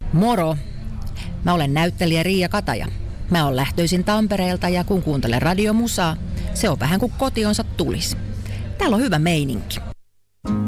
Moro! Mä olen näyttelijä Riia Kataja. Mä oon lähtöisin Tampereelta ja kun kuuntelen radiomusaa, se on vähän kuin kotionsa tulis. Täällä on hyvä meininki.